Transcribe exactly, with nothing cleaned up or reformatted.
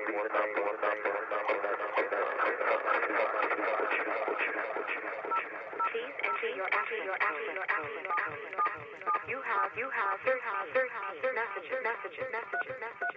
Please enter your after your after your after your after. You have you have you have messages messages messages messages.